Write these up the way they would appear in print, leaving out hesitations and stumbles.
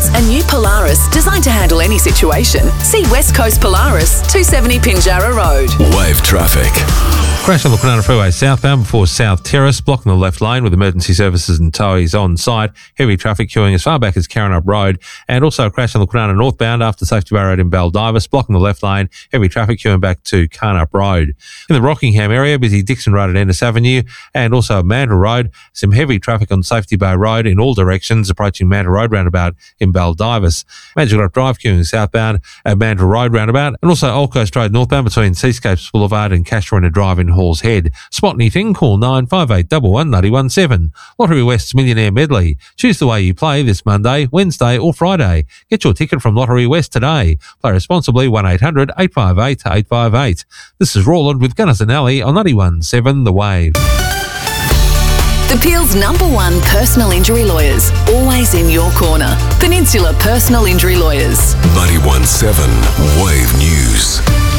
parts and new Polaris designed to handle any situation. See West Coast Polaris, 270 Pinjarra Road. Wave traffic. Crash on the Kwinana Freeway southbound before South Terrace, blocking the left lane with emergency services and towies on site. Heavy traffic queuing as far back as Karrinyup Road, and also a crash on the Kwinana northbound after Safety Bay Road in Baldivis, blocking the left lane. Heavy traffic queuing back to Karrinyup Road. In the Rockingham area, busy Dixon Road at Ennis Avenue, and also Mandurah Road. Some heavy traffic on Safety Bay Road in all directions, approaching Mandurah Road roundabout in Baldivis. Magic Drive queuing southbound at Mandurah Road roundabout, and also Old Coast Road northbound between Seascapes Boulevard and Casuarina Drive in Halls Head. Spot anything, call 958 11917. Lottery West's Millionaire Medley. Choose the way you play this Monday, Wednesday or Friday. Get your ticket from Lottery West today. Play responsibly, 1800 858 858. This is Roland with Gunners and Alley on 91.7 The Wave. The Peel's #1 personal injury lawyers, always in your corner. Peninsula Personal Injury Lawyers. 91.7 Wave News.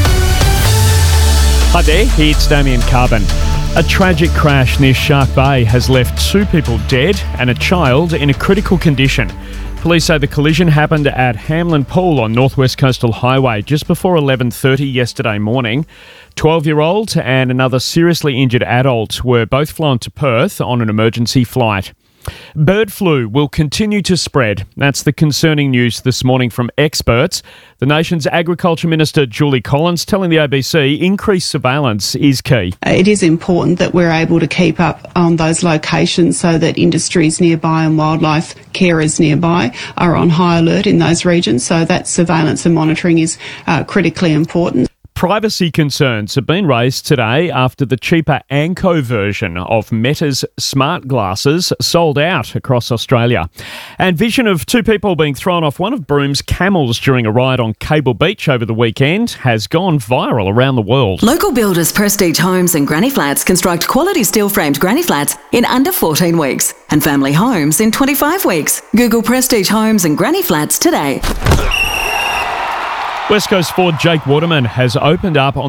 Hi there, it's Damien Carbon. A tragic crash near Shark Bay has left 2 people dead and a child in a critical condition. Police say the collision happened at Hamlin Pool on Northwest Coastal Highway just before 11:30 yesterday morning. 12-year-old and another seriously injured adult were both flown to Perth on an emergency flight. Bird flu will continue to spread. That's the concerning news this morning from experts. The nation's Agriculture Minister, Julie Collins, telling the ABC increased surveillance is key. It is important that we're able to keep up on those locations so that industries nearby and wildlife carers nearby are on high alert in those regions. So that surveillance and monitoring is critically important. Privacy concerns have been raised today after the cheaper Anko version of Meta's smart glasses sold out across Australia. And vision of 2 people being thrown off one of Broom's camels during a ride on Cable Beach over the weekend has gone viral around the world. Local builders Prestige Homes and Granny Flats construct quality steel-framed granny flats in under 14 weeks and family homes in 25 weeks. Google Prestige Homes and Granny Flats today. West Coast Ford Jake Waterman has opened up on